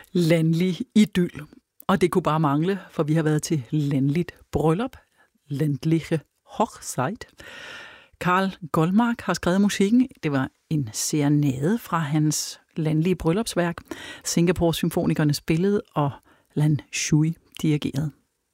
Landlig idyll. Og det kunne bare mangle, for vi har været til landligt bryllup. Landliche Hochzeit. Carl Goldmark har skrevet musikken. Det var en serenade fra hans landlige bryllupsværk. Singapore Symfonikerne spillede, og Lan Shui dirigerede.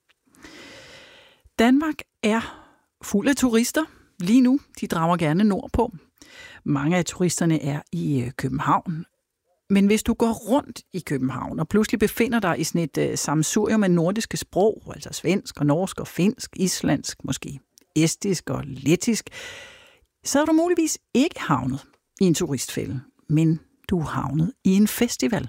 Danmark er fuld af turister lige nu. De drager gerne nordpå. Mange af turisterne er i København. Men hvis du går rundt i København og pludselig befinder dig i sådan et sammensurium af nordiske sprog, altså svensk og norsk og finsk, islandsk, måske estisk og lettisk, så er du muligvis ikke havnet i en turistfælde, men du er havnet i en festival.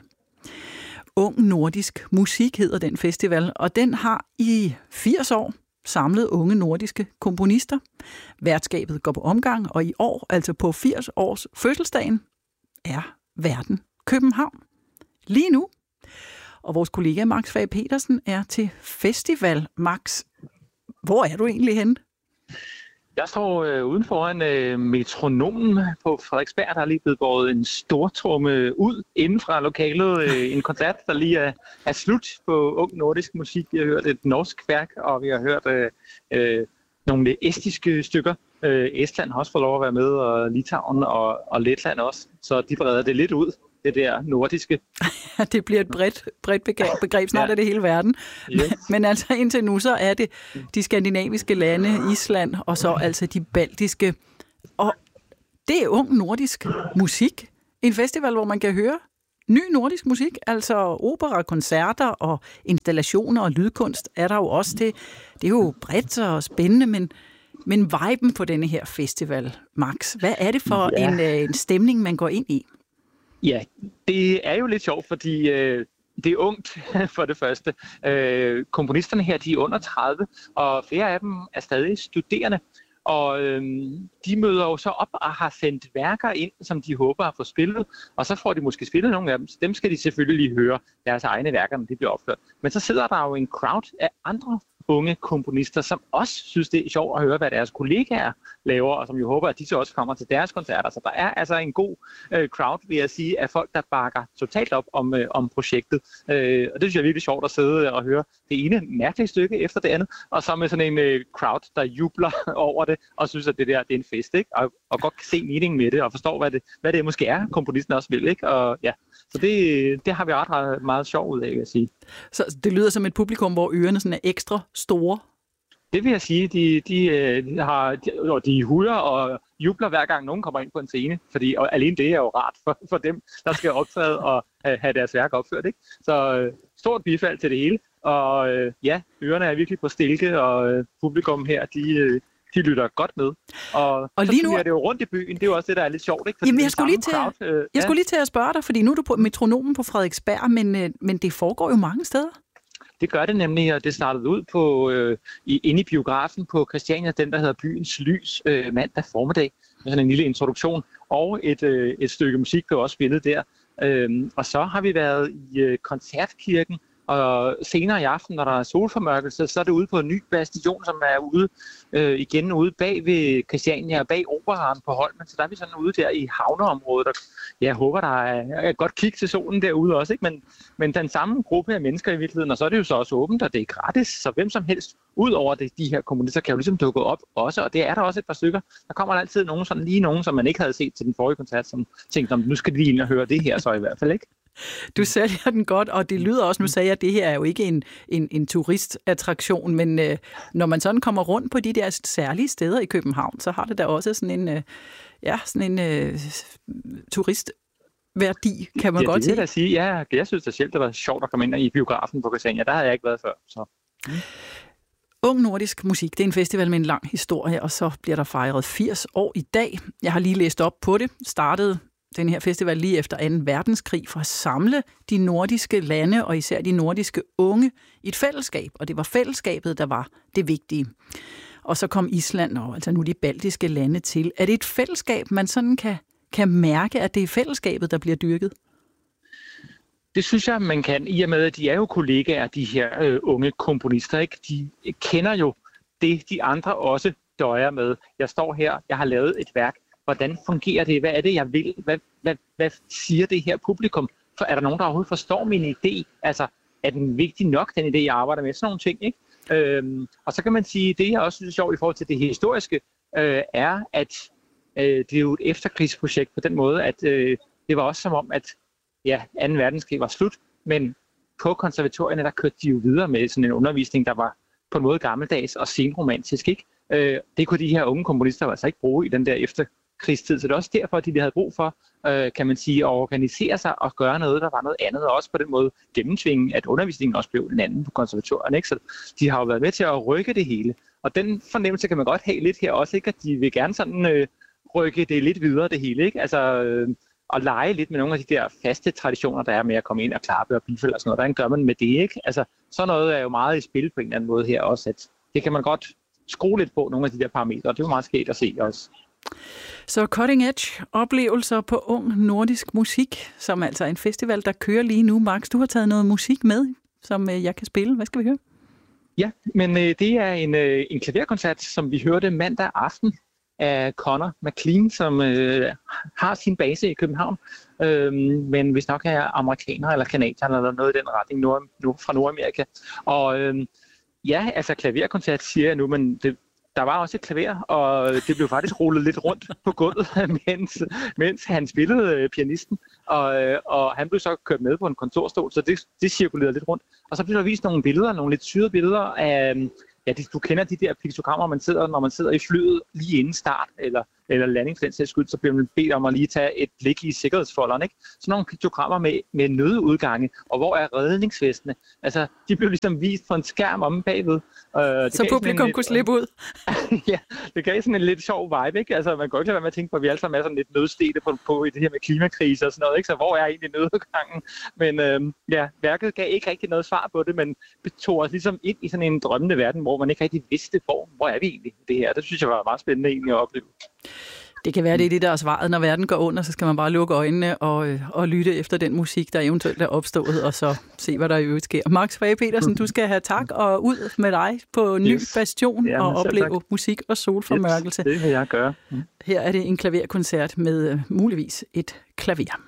Ung Nordisk Musik hedder den festival, og den har i 80 år samlet unge nordiske komponister. Værtskabet går på omgang, og i år, altså på 80 års fødselsdagen, er verden København. Lige nu. Og vores kollega Max Fag Petersen er til festival. Max, hvor er du egentlig henne? Jeg står uden foran metronomen på Frederiksberg. Der er lige blevet båret en stortromme ud inden fra lokalet. En koncert, der lige er slut på ung nordisk musik. Vi har hørt et norsk værk, og vi har hørt nogle estiske stykker. Estland har også fået lov at være med, og Litauen og Letland også. Så de breder det lidt ud, det der nordiske. Det bliver et bredt begreb. Snart er det hele verden. Yes. Men altså indtil nu, så er det de skandinaviske lande, Island, og så altså de baltiske. Og det er ung nordisk musik. En festival, hvor man kan høre ny nordisk musik, altså opera, koncerter og installationer og lydkunst er der jo også til. Det er jo bredt og spændende, men viben på denne her festival, Max, hvad er det for en stemning, man går ind i? Ja, det er jo lidt sjovt, fordi det er ungt for det første. Komponisterne her, de er under 30, og flere af dem er stadig studerende. Og de møder jo så op og har sendt værker ind, som de håber at få spillet. Og så får de måske spillet nogle af dem. Så dem skal de selvfølgelig lige høre, deres egne værker, når de bliver opført. Men så sidder der jo en crowd af andre unge komponister, som også synes, det er sjovt at høre, hvad deres kollegaer laver, og som jo håber, at de så også kommer til deres koncerter. Så der er altså en god crowd, vil jeg sige, af folk, der bakker totalt op om projektet. Og det synes jeg er virkelig sjovt at sidde og høre det ene mærkelige stykke efter det andet, og så med sådan en crowd, der jubler over det, og synes, at det der det er en fest, ikke? Og godt kan se meningen med det, og forstår, hvad det måske er, komponisten også vil, ikke? Og ja, så det har vi ret meget sjov ud af, vil jeg sige. Så det lyder som et publikum, hvor ørerne sådan er ekstra store? Det vil jeg sige, de hujer og jubler hver gang nogen kommer ind på en scene, og alene det er jo rart for dem, der skal optræde og have deres værk opført, ikke? Så stort bifald til det hele, og ørerne er virkelig på stilke, og publikum her, de lytter godt med. Og lige nu er det jo rundt i byen. Det er jo også det, der er lidt sjovt, ikke? Jamen, jeg skulle lige til at spørge dig, fordi nu er du på metronomen på Frederiksberg, men det foregår jo mange steder. Det gør det nemlig, og det startede ud på inde i biografen på Christiania, den der hedder Byens Lys, mandag formiddag, med sådan en lille introduktion, og et stykke musik blev også spillet der. Og så har vi været i Koncertkirken, og senere i aften, når der er solformørkelse, så er det ude på en ny bastion, som er ude bag ved Christiania, bag Operaen på Holmen. Så der er vi sådan ude der i havneområdet, og jeg håber, der er et godt kig til solen derude også, ikke? Men den samme gruppe af mennesker i virkeligheden, og så er det jo så også åbent, og det er gratis, så hvem som helst, ud over de her komponister, kan jo ligesom dukke op også, og det er der også et par stykker. Der kommer altid nogen, som man ikke havde set til den forrige koncert, som tænkte, nu skal de lige ind og høre det her, så i hvert fald, ikke? Du sælger den godt, og det lyder også, nu sagde jeg, at det her er jo ikke en turistattraktion, men når man sådan kommer rundt på de der særlige steder i København, så har det da også sådan en turistværdi, kan man godt sige. Det vil jeg sige. Ja, jeg synes da selv, det var sjovt at komme ind i biografen på Christiania. Der havde jeg ikke været før. Så. Ung Nordisk Musik, det er en festival med en lang historie, og så bliver der fejret 80 år i dag. Jeg har lige læst op på det. Startede den her festival lige efter 2. verdenskrig for at samle de nordiske lande, og især de nordiske unge, i et fællesskab. Og det var fællesskabet, der var det vigtige. Og så kom Island og altså nu de baltiske lande til. Er det et fællesskab, man sådan kan mærke, at det er fællesskabet, der bliver dyrket? Det synes jeg, man kan, i og med, at de er jo kollegaer, de her unge komponister, ikke? De kender jo det, de andre også døjer med. Jeg står her, jeg har lavet et værk. Hvordan fungerer det? Hvad er det, jeg vil? Hvad siger det her publikum? er der nogen, der overhovedet forstår min idé? Altså, er den vigtig nok, den idé, jeg arbejder med? Sådan nogle ting, ikke? Og så kan man sige, det jeg også synes er sjovt i forhold til det historiske, er, at det er jo et efterkrigsprojekt på den måde, at det var også som om, at 2. verdenskrig var slut, men på konservatorierne, der kørte de jo videre med sådan en undervisning, der var på en måde gammeldags og senromantisk, ikke? Det kunne de her unge komponister altså ikke bruge i den der efterkrigstid, så det er også derfor, at de havde brug for, kan man sige, at organisere sig og gøre noget, der var noget andet, og også på den måde gennemtvinge, at undervisningen også blev en anden på konservatorierne, ikke? Så de har jo været med til at rykke det hele, og den fornemmelse kan man godt have lidt her også, ikke? At de vil gerne sådan rykke det lidt videre, det hele, ikke? Altså og lege lidt med nogle af de der faste traditioner, der er med at komme ind og klappe og bifælde og sådan noget. Hvordan gør man med det, ikke? Altså, sådan noget er jo meget i spil på en eller anden måde her også, at det kan man godt skrue lidt på, nogle af de der parametre, og det er jo meget skægt at se også. Så Cutting Edge, oplevelser på ung nordisk musik, som altså er en festival, der kører lige nu. Max, du har taget noget musik med, som jeg kan spille. Hvad skal vi høre? Ja, men det er en klaverkoncert, som vi hørte mandag aften af Connor McLean, som har sin base i København, men hvis nok er amerikaner eller kanadier eller noget i den retning fra Nordamerika. Og altså klaverkoncert siger jeg nu, men der var også et klaver, og det blev faktisk rullet lidt rundt på gulvet, mens han spillede pianisten, og han blev så kørt med på en kontorstol, så det cirkulerede lidt rundt. Og så blev der vist nogle billeder, nogle lidt syrede billeder af, du kender de der piktogrammer, når man sidder i flyet lige inden start, eller landing for den sags skyld, så bliver man bedt om at lige tage et blik i sikkerhedsfolderen, ikke? Sådan nogle piktogrammer med nødudgange, og hvor er redningsvestene? Altså, de blev ligesom vist på en skærm om bagved. Så publikum kunne slippe ud? Ja, det gav sådan en lidt sjov vibe, ikke? Altså, man kan ikke lade være med at tænke på, at vi alle sammen er sådan lidt nødstede på i det her med klimakrise og sådan noget, ikke? Så hvor er egentlig nødudgangen? Men værket gav ikke rigtig noget svar på det, men tog os ligesom ind i sådan en drømmende verden, hvor man ikke rigtig vidste, hvor er vi egentlig det her. Det synes jeg var meget spændende egentlig at opleve. Det kan være, det er det, der er svaret. Når verden går under, så skal man bare lukke øjnene og lytte efter den musik, der eventuelt er opstået, og så se, hvad der i øvrigt sker. Max Fage Petersen, du skal have tak og ud med dig på Ny Bastion og opleve musik og solformørkelse. Det vil jeg gøre. Her er det en klaverkoncert med muligvis et klaver.